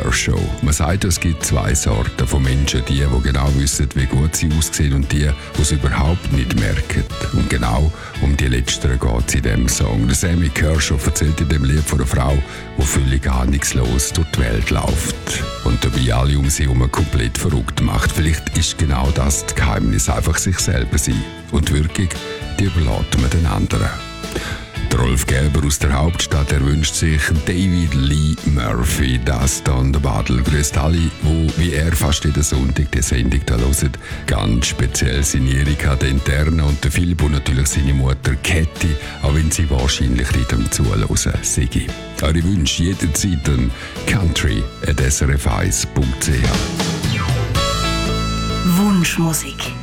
Kershaw. Man sagt, es gibt zwei Sorten von Menschen, die genau wissen, wie gut sie aussehen und die es überhaupt nicht merken. Und genau um die Letzteren geht es in diesem Song. Der Sammy Kershaw erzählt in dem Lied von einer Frau, die völlig ahnungslos durch die Welt läuft und dabei alle um sie herum komplett verrückt macht. Vielleicht ist genau das Geheimnis, einfach sich selber sein. Und die Wirkung, die überlässt man den anderen. Der Rolf Gerber aus der Hauptstadt, er wünscht sich David Lee Murphy, das dann der Badel. Grüßt alle, die wie er fast jeden Sonntag die Sendung da hören. Ganz speziell seine Erika, der Interne, und der Philipp und natürlich seine Mutter Käthi, auch wenn sie wahrscheinlich nicht am Zuhören sind. Eure Wünsche jederzeit an country@srf1.ch. Wunschmusik.